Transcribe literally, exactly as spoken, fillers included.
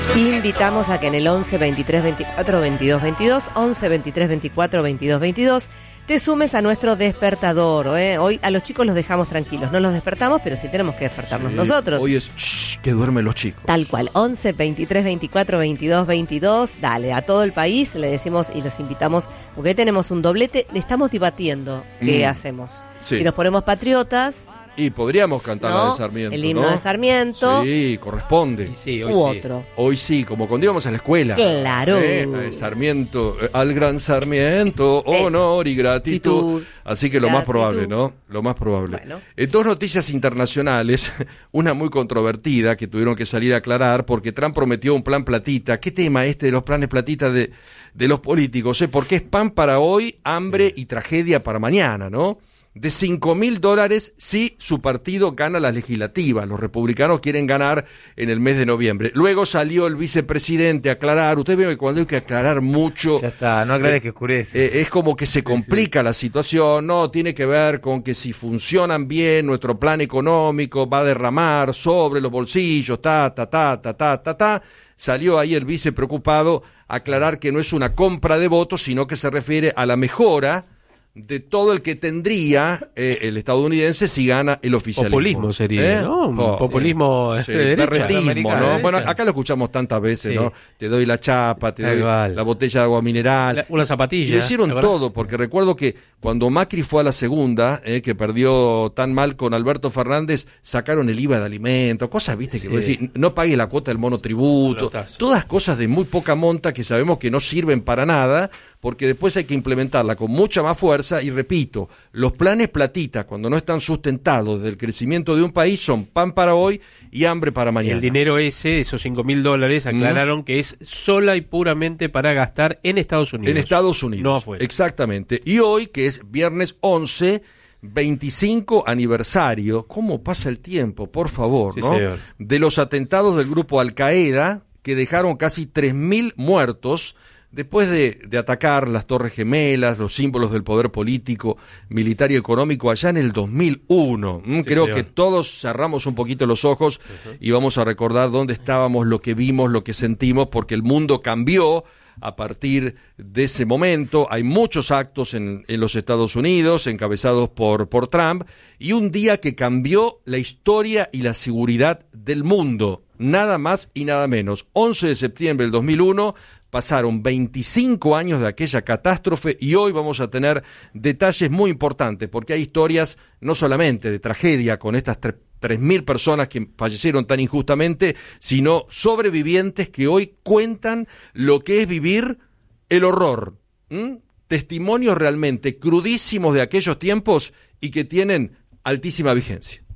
Invitamos a que en el once, veintitrés, veinticuatro, veintidós, veintidós, once, veintitrés, veinticuatro, veintidós, veintidós, te sumes a nuestro despertador. ¿eh? Hoy a los chicos los dejamos tranquilos, no los despertamos, pero sí tenemos que despertarnos Sí, nosotros. Hoy es shh, que duermen los chicos. Tal cual, once, veintitrés, veinticuatro, veintidós, veintidós, dale, a todo el país le decimos y los invitamos, porque hoy tenemos un doblete, le estamos debatiendo qué Mm. hacemos. Sí. Si nos ponemos patriotas, Y podríamos cantar ¿no? la de Sarmiento, el himno ¿no? de Sarmiento, Sí, corresponde. Y sí, hoy u sí. otro. Hoy sí, como cuando íbamos a la escuela. Claro. Eh, la de Sarmiento, eh, al gran Sarmiento, Es. honor y gratitud. Gratitud. Así que lo más Gratitud. probable, ¿no? Lo más probable. Bueno. Eh, dos noticias internacionales, una muy controvertida que tuvieron que salir a aclarar porque Trump prometió un plan platita. ¿Qué tema este de los planes platita de, de los políticos? Eh? Porque es pan para hoy, hambre y tragedia para mañana, ¿no? De cinco mil dólares si su partido gana las legislativas. Los republicanos quieren ganar en el mes de noviembre. Luego salió el vicepresidente a aclarar. Ustedes ven que cuando hay que aclarar mucho, Ya está, no aclares eh, que oscurece. eh, es como que se complica la situación. No, tiene que ver con que si funcionan bien, nuestro plan económico va a derramar sobre los bolsillos, ta, ta, ta, ta, ta, ta, ta. Salió ahí el vice preocupado a aclarar que no es una compra de votos, sino que se refiere a la mejora de todo el que tendría eh, el estadounidense si gana el oficialismo. Populismo sería, ¿Eh? ¿no? Un Oh, populismo sí, de derecha. berretismo, americano, ¿no? de Bueno, derecha. acá lo escuchamos tantas veces, Sí. ¿no? Te doy la chapa, te Tal doy cual. la botella de agua mineral. La- una zapatilla. Y lo hicieron ¿te acordás? todo, porque recuerdo que cuando Macri fue a la segunda, eh, que perdió tan mal con Alberto Fernández, sacaron el I V A de alimentos, cosas, viste, Sí. que vos decís, no pague la cuota del monotributo, Pelotazo. todas cosas de muy poca monta que sabemos que no sirven para nada, porque después hay que implementarla con mucha más fuerza, y repito, los planes platita, cuando no están sustentados desde el crecimiento de un país, son pan para hoy y hambre para mañana. El dinero ese, esos cinco mil dólares, aclararon que es sola y puramente para gastar en Estados Unidos. En Estados Unidos. No afuera. Exactamente. Y hoy, que es viernes once, veinticinco aniversario, ¿cómo pasa el tiempo, por favor, Sí, ¿no? señor. De los atentados del grupo Al Qaeda, que dejaron casi tres mil muertos después de, de atacar las Torres Gemelas, los símbolos del poder político, militar y económico allá en el dos mil uno. Mm, Sí, Creo señor. que todos cerramos un poquito los ojos uh-huh. y vamos a recordar dónde estábamos, lo que vimos, lo que sentimos, porque el mundo cambió a partir de ese momento. Hay muchos actos en, en los Estados Unidos encabezados por, por Trump, y un día que cambió la historia y la seguridad del mundo, nada más y nada menos. once de septiembre del dos mil uno, pasaron veinticinco años de aquella catástrofe, y hoy vamos a tener detalles muy importantes, porque hay historias no solamente de tragedia con estas tres tres mil personas que fallecieron tan injustamente, sino sobrevivientes que hoy cuentan lo que es vivir el horror. ¿Mm? Testimonios realmente crudísimos de aquellos tiempos y que tienen altísima vigencia.